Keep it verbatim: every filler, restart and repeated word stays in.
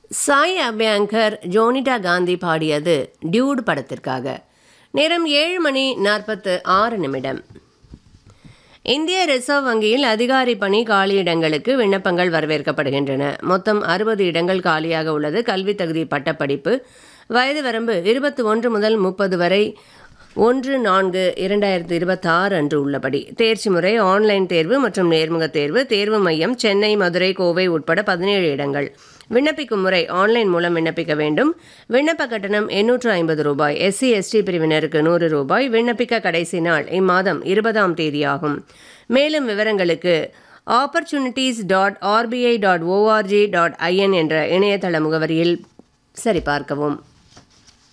சாய் அபியங்கர் ஜோனிடா காந்தி பாடியது டியூட் படத்திற்காக. நேரம் ஏழு மணி நாற்பத்து ஆறு நிமிடம். இந்திய ரிசர்வ் வங்கியில் அதிகாரி பணி காலியிடங்களுக்கு விண்ணப்பங்கள் வரவேற்கப்படுகின்றன. மொத்தம் அறுபது இடங்கள் காலியாக உள்ளது. கல்வி தகுதி பட்டப்படிப்பு. வயது வரம்பு இருபத்தி ஒன்று முதல் முப்பது வரை. ஒன்று நான்கு இரண்டாயிரத்தி இருபத்தி ஆறு அன்று உள்ளபடி. தேர்ச்சி முறை ஆன்லைன் தேர்வு மற்றும் நேர்முக தேர்வு. தேர்வு மையம் சென்னை, மதுரை, கோவை உட்பட பதினேழு இடங்கள். விண்ணப்பிக்கும் முறை ஆன்லைன் மூலம் விண்ணப்பிக்க வேண்டும். விண்ணப்ப கட்டணம் எண்ணூற்று ஐம்பது ரூபாய். எஸ்சி எஸ்டி பிரிவினருக்கு நூறு ரூபாய். விண்ணப்பிக்க கடைசி நாள் இம்மாதம் இருபதாம் தேதியாகும். மேலும் விவரங்களுக்கு opportunities dot RBI dot O R G dot IN என்ற இணையதள முகவரியில் சரிபார்க்கவும்.